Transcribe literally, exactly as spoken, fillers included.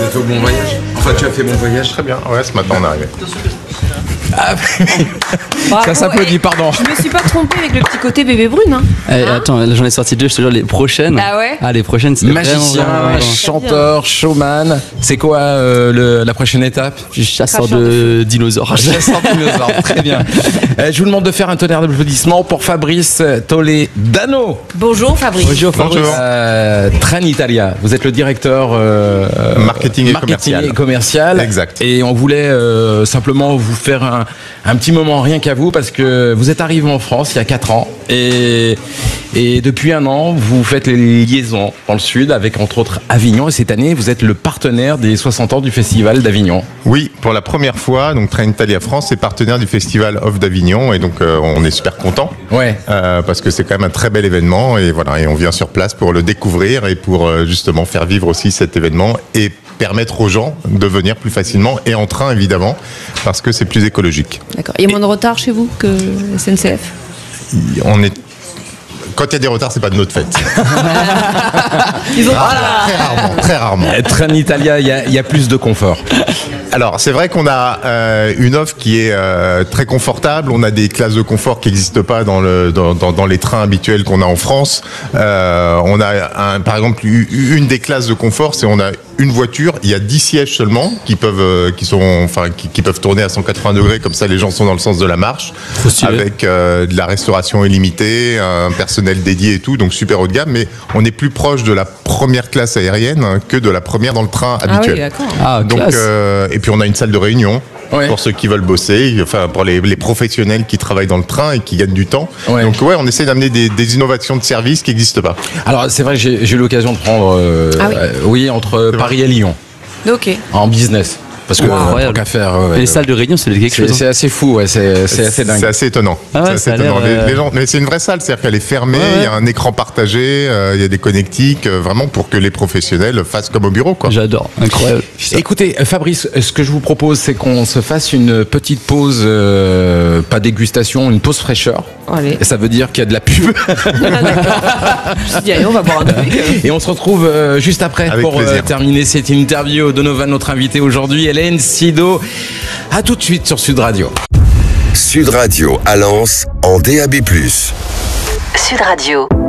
fait au bon voyage. Enfin, tu as fait bon voyage. Très bien, ouais, ce matin on est arrivé. Ah, Bravo, ça s'applaudit, et pardon. Je me suis pas trompée avec le petit côté bébé brune. Hein. Eh, Hein attends, là, j'en ai sorti deux, je te jure, les prochaines. Ah ouais Ah, les prochaines, c'est Magicien, vraiment, vraiment, vraiment. chanteur, showman. C'est quoi euh, le- la prochaine étape? Je suis chasseur Cracheur de dinosaures. Chasseur de dinosaures, très bien. Euh, je vous demande de faire un tonnerre d'applaudissements pour Fabrice Toledano. Bonjour Fabrice. Bonjour, Fabrice. Bonjour. Euh, Trenitalia, vous êtes le directeur euh, Marketing et marketing commercial. et commercial. Exact. Et on voulait euh, simplement vous faire un, un petit moment rien qu'à vous parce que vous êtes arrivé en France il y a quatre ans et, et depuis un an vous faites les liaisons dans le sud avec entre autres Avignon et cette année vous êtes le partenaire des soixante ans du Festival d'Avignon. Oui, pour la première fois, donc Trenitalia France est partenaire du Festival Off d'Avignon et donc euh, on est super content. Ouais. Euh, parce que c'est quand même un très bel événement et voilà, et on vient sur place pour le découvrir et pour euh, justement faire vivre aussi cet événement et permettre aux gens de venir plus facilement et en train évidemment parce que c'est plus écologique. D'accord. Il y a moins de retard chez vous que S N C F. On est Quand il y a des retards, c'est pas de notre fête. Ils ont Ah, très rarement, très rarement. Trenitalia, il y, a- il y a plus de confort. Alors, c'est vrai qu'on a euh, une offre qui est euh, très confortable. On a des classes de confort qui n'existent pas dans, le, dans, dans, dans les trains habituels qu'on a en France. Euh, on a, un, par exemple, u- une des classes de confort, c'est on a une voiture, il y a dix sièges seulement qui peuvent, euh, qui sont, enfin, qui, qui peuvent tourner à cent quatre-vingts degrés, comme ça les gens sont dans le sens de la marche, stylé. avec euh, de la restauration illimitée, un personnel dédié et tout, donc super haut de gamme. Mais on est plus proche de la première classe aérienne hein, que de la première dans le train Ah habituel. oui, d'accord. Ah, Donc, classe. euh, et puis on a une salle de réunion Ouais. pour ceux qui veulent bosser, enfin pour les, les professionnels qui travaillent dans le train et qui gagnent du temps. Ouais. Donc ouais, on essaie d'amener des, des innovations de services qui n'existent pas. Alors c'est vrai que j'ai j'ai eu l'occasion de prendre euh, Ah oui. euh, oui, entre Paris et Lyon Ok. en business. Parce que Wow. euh, tant Incroyable. qu'à faire. ouais, Et ouais. les salles de réunion, c'est quelque C'est chose. c'est hein. assez fou, ouais, c'est c'est assez dingue. C'est assez étonnant. Ah ouais, C'est assez ça a l'air, étonnant. Les- euh, les gens, mais c'est une vraie salle, c'est-à-dire qu'elle est fermée, Ouais, il ouais. y a un écran partagé, euh, il y a des connectiques, euh, vraiment pour que les professionnels fassent comme au bureau, quoi. J'adore, incroyable. Écoutez, euh, Fabrice, ce que je vous propose, c'est qu'on se fasse une petite pause, euh, pas dégustation, une pause fraîcheur. Allez. Et ça veut dire qu'il y a de la pub. D'accord. Je me suis dit, allez, on va boire un truc. Et on se retrouve euh, juste après Avec pour euh, plaisir. terminer cette interview. Donovan, notre invité aujourd'hui, Hélène Sido. À tout de suite sur Sud Radio. Sud Radio à Lens en D A B plus. Sud Radio.